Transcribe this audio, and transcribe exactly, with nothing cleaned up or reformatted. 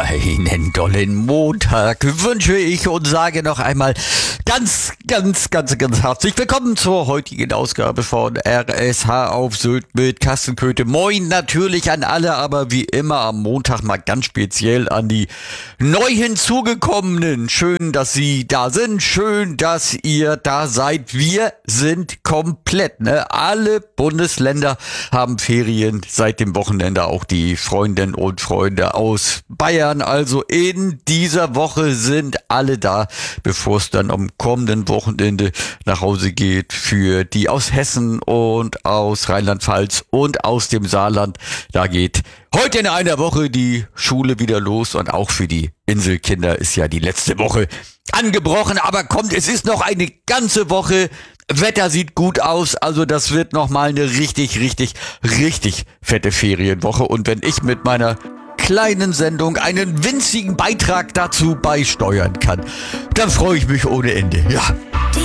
Einen dollen Montag wünsche ich und sage noch einmal ganz, ganz, ganz, ganz herzlich willkommen zur heutigen Ausgabe von R S H auf Sylt mit Carsten Köthe. Moin natürlich an alle, aber wie immer am Montag mal ganz speziell an die neu hinzugekommenen. Schön, dass Sie da sind, schön, dass ihr da seid. Wir sind komplett, ne? Alle Bundesländer haben Ferien seit dem Wochenende, auch die Freundinnen und Freunde aus Bayern. Also in dieser Woche sind alle da, bevor es dann am kommenden Wochenende nach Hause geht für die aus Hessen und aus Rheinland-Pfalz und aus dem Saarland. Da geht heute in einer Woche die Schule wieder los und auch für die Inselkinder ist ja die letzte Woche angebrochen. Aber kommt, es ist noch eine ganze Woche. Wetter sieht gut aus, also das wird nochmal eine richtig, richtig, richtig fette Ferienwoche. Und wenn ich mit meiner kleinen Sendung einen winzigen Beitrag dazu beisteuern kann, dann freue ich mich ohne Ende. Ja.